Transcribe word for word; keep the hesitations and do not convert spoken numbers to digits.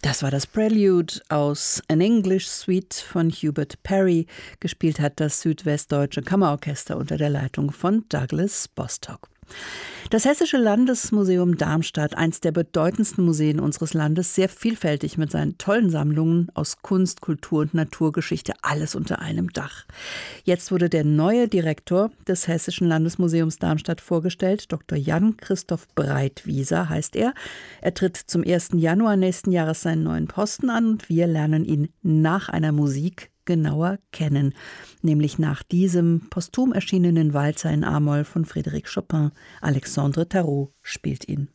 Das war das Prelude aus An English Suite von Hubert Parry. Gespielt hat das Südwestdeutsche Kammerorchester unter der Leitung von Douglas Bostock. Das Hessische Landesmuseum Darmstadt, eins der bedeutendsten Museen unseres Landes, sehr vielfältig mit seinen tollen Sammlungen aus Kunst, Kultur und Naturgeschichte, alles unter einem Dach. Jetzt wurde der neue Direktor des Hessischen Landesmuseums Darmstadt vorgestellt, Doktor Jan-Christoph Breitwieser heißt er. Er tritt zum ersten Januar nächsten Jahres seinen neuen Posten an und wir lernen ihn nach einer Musik genauer kennen, nämlich nach diesem posthum erschienenen Walzer in A-Moll von Frédéric Chopin. Alexandre Tarot spielt ihn.